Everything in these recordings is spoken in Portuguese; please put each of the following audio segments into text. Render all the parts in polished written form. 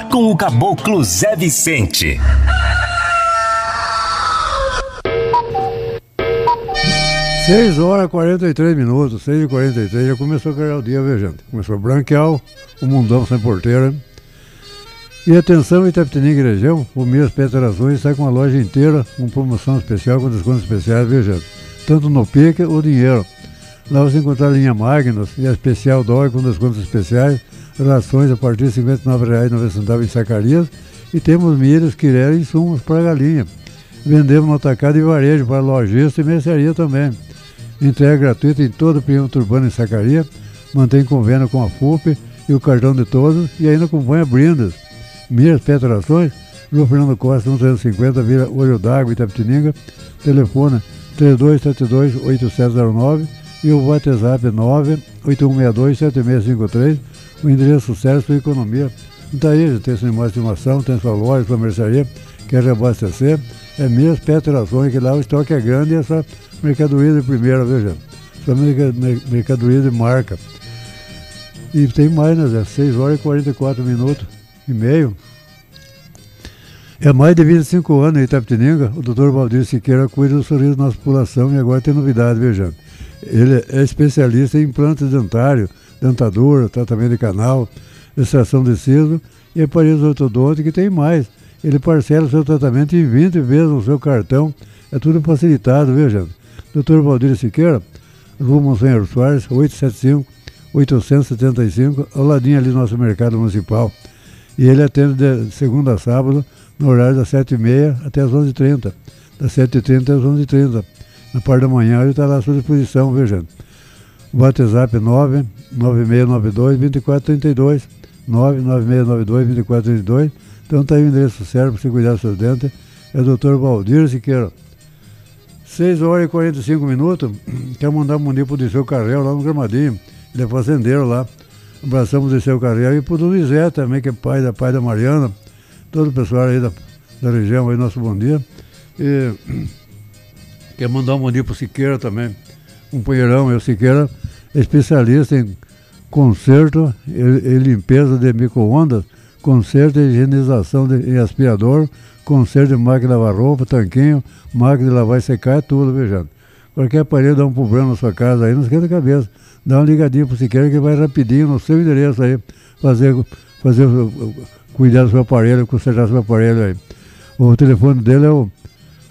com o Caboclo Zé Vicente. Seis horas e 43 minutos, 6h43, já começou a criar o dia, viu, gente? Começou a branquear o mundão sem porteira. E atenção, Itapetininga e região, o Mias Peterações está com a loja inteira com promoção especial, com descontos especiais, viu, gente? Tanto no pique ou dinheiro. Lá você encontrar a linha Magnus e a especial dólar com descontos especiais, rações a partir de R$ 59,90 em sacarias, e temos milhas, quirera e insumos para a galinha. Vendemos no atacado e varejo para lojista e mercearia também. Entrega gratuita em todo o perímetro urbano em Sacaria, mantém convênio com a FUP e o cartão de todos e ainda acompanha brindas. Mias Peterações, Rua Fernando Costa, 1350, Vila Olho d'Água, Itapetininga, telefone 3272-8709 e o WhatsApp 98162-7653, o endereço certo sua economia. Então aí, tem sua imagem de estimação, tem sua loja, sua mercearia, quer reabastecer, é Mias Peterações, que lá o estoque é grande e essa mercadoria de primeira, veja, essa mercadoria de marca. E tem mais, né, Zé? 6 horas e 44 minutos e meio. É mais de 25 anos em Itapetininga, o Dr. Valdir Siqueira cuida do sorriso da nossa população e agora tem novidade, veja. Ele é especialista em implantes dentários, dentadura, tratamento de canal, extração de siso e aparelhos ortodônticos, que tem mais. Ele parcela o seu tratamento em 20 vezes no seu cartão. É tudo facilitado, viu, gente? Dr. Valdir Siqueira, Rua Monsenhor Soares, 875, ao ladinho ali do nosso mercado municipal. E ele atende de segunda a sábado, no horário das 7h30 até as 11h30. Das 7h30 às 11h30. Na parte da manhã ele está lá à sua disposição, viu, gente? O WhatsApp 99692-2432. 99692-2432. Então está aí o endereço certo para você cuidar dos seus dentes. É o Dr. Valdir Siqueira. 6 horas e 45 minutos. Quero mandar um bom dia para o Disseu Carrel lá no Gramadinho. Ele é fazendeiro lá. Abraçamos o Disseu Carrel e para o Donizé também, que é pai da Mariana. Todo o pessoal aí da região, aí, nosso bom dia. E quer mandar um bom dia para o Siqueira também. Companheirão, o Siqueira é especialista em conserto e limpeza de micro-ondas, conserto e higienização em aspirador, conserto de máquina de lavar roupa, tanquinho, máquina de lavar e secar, tudo, viu, gente? Qualquer aparelho dá um problema na sua casa aí, não esquenta a cabeça. Dá uma ligadinha pro Siqueira que vai rapidinho no seu endereço aí, cuidar do seu aparelho, consertar seu aparelho aí. O telefone dele é o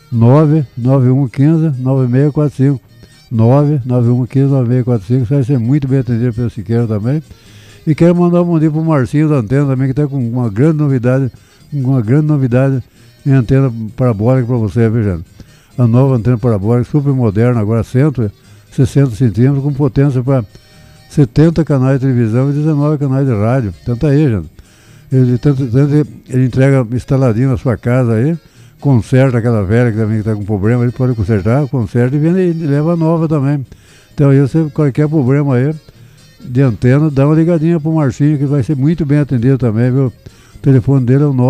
99115-9645. 99115-9645. Você vai ser muito bem atendido pelo Siqueira também. E quero mandar um bom dia pro Marcinho da Antena também, que está com uma grande novidade em antena parabólica para você, viu, gente? A nova antena parabólica, super moderna, agora 160 centímetros, com potência para 70 canais de televisão e 19 canais de rádio. Então tá aí, gente. Ele entrega instaladinho na sua casa aí, conserta aquela velha que também está com problema, ele pode consertar, conserta e vende e leva a nova também. Então aí você, qualquer problema aí de antena, dá uma ligadinha pro Marcinho, que vai ser muito bem atendido também, viu? O telefone dele é o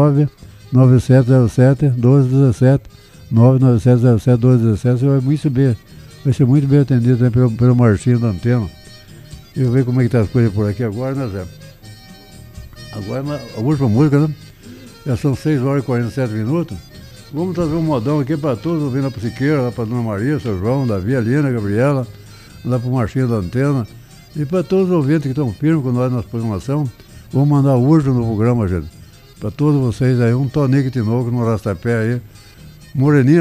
99707-1217, 99707-1217, você vai ser muito bem atendido também pelo Marcinho da Antena. Eu vou ver como é que tá as coisas por aqui agora, né, Zé? Agora a última música, né? Já são 6 horas e 47 minutos. Vamos trazer um modão aqui para todos, ouvindo lá pro Siqueira, lá pra Dona Maria, seu João, Davi, Alina, Gabriela, lá pro Marcinho da Antena. E para todos os ouvintes que estão firmes com nós na nossa programação, vamos mandar urso no programa, gente. Para todos vocês aí, um tonique tinoco no rastapé aí. Moreninha